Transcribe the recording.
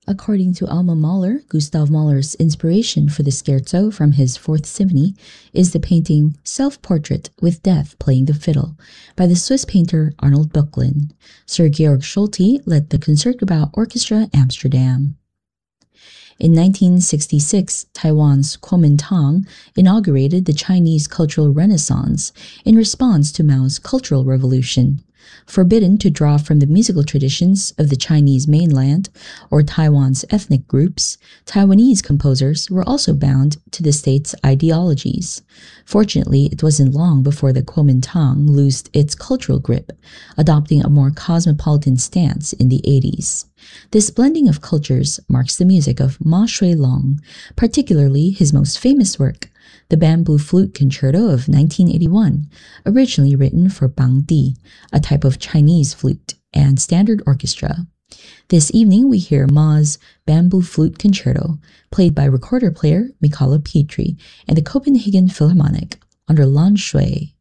According to Alma Mahler, Gustav Mahler's inspiration for the scherzo from his Fourth Symphony is the painting Self-Portrait with Death Playing the Fiddle by the Swiss painter Arnold Böcklin. Sir Georg Solti led the Concertgebouw Orchestra Amsterdam. In 1966, Taiwan's Kuomintang inaugurated the Chinese Cultural Renaissance in response to Mao's Cultural Revolution. Forbidden to draw from the musical traditions of the Chinese mainland or Taiwan's ethnic groups, Taiwanese composers were also bound to the state's ideologies. Fortunately, it wasn't long before the Kuomintang loosed its cultural grip, adopting a more cosmopolitan stance in the 80s. This blending of cultures marks the music of Ma Shuilong, particularly his most famous work, the Bamboo Flute Concerto of 1981, originally written for bangdi, a type of Chinese flute, and standard orchestra. This evening we hear Ma's Bamboo Flute Concerto, played by recorder player Michala Petri and the Copenhagen Philharmonic under Lan Shui.